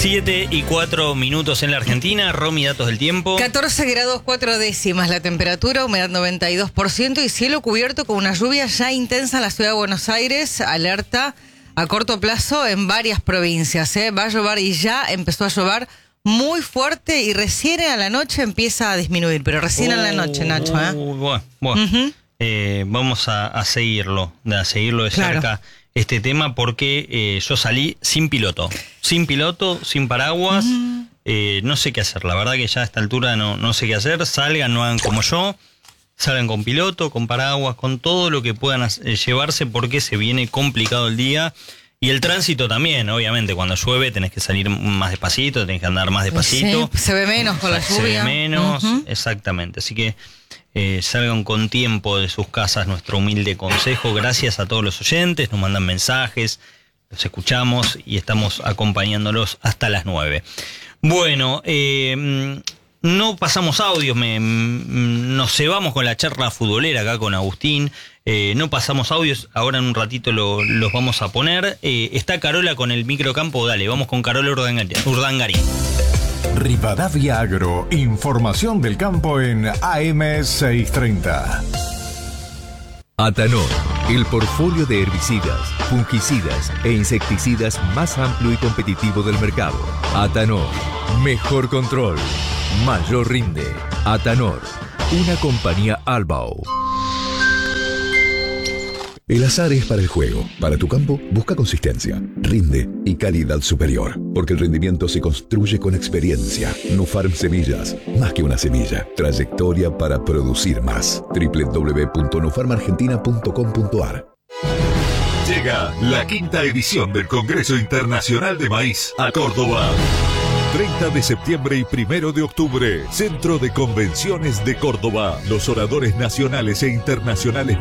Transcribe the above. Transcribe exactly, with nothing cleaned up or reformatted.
siete y cuatro minutos en la Argentina. Romy, datos del tiempo. catorce grados cuatro décimas la temperatura, humedad noventa y dos por ciento y cielo cubierto con una lluvia ya intensa en la ciudad de Buenos Aires. Alerta a corto plazo en varias provincias. ¿eh? Va a llover y ya empezó a llover muy fuerte y recién a la noche empieza a disminuir, pero recién uh, a la noche, Nacho. ¿eh? Uh, bueno, bueno. Uh-huh. eh, vamos a, a seguirlo, a seguirlo de cerca. Claro. Este tema porque eh, yo salí sin piloto, sin piloto, sin paraguas, uh-huh. eh, no sé qué hacer, la verdad que ya a esta altura no, no sé qué hacer. Salgan, no hagan como yo, salgan con piloto, con paraguas, con todo lo que puedan hacer, llevarse, porque se viene complicado el día. Y el tránsito también, obviamente, cuando llueve tenés que salir más despacito, tenés que andar más despacito. Sí, se ve menos con la lluvia. Se ve menos, uh-huh. exactamente, así que Eh, salgan con tiempo de sus casas, nuestro humilde consejo. Gracias a todos los oyentes, nos mandan mensajes, los escuchamos y estamos acompañándolos hasta las nueve. Bueno, eh, no pasamos audios, me, nos cebamos con la charla futbolera acá con Agustín, eh, no pasamos audios, ahora en un ratito lo, los vamos a poner. Eh, está Carola con el microcampo, dale, vamos con Carola Urdangari. Urdangari. Rivadavia Agro, información del campo en A M seiscientos treinta. Atanor, el portfolio de herbicidas, fungicidas e insecticidas más amplio y competitivo del mercado. Atanor, mejor control, mayor rinde. Atanor, una compañía Albao. El azar es para el juego. Para tu campo, busca consistencia, rinde y calidad superior. Porque el rendimiento se construye con experiencia. Nufarm Semillas, más que una semilla. Trayectoria para producir más. doble u doble u doble u punto nufarm argentina punto com punto a r. Llega la quinta edición del Congreso Internacional de Maíz a Córdoba. treinta de septiembre y primero de octubre, Centro de Convenciones de Córdoba. Los oradores nacionales e internacionales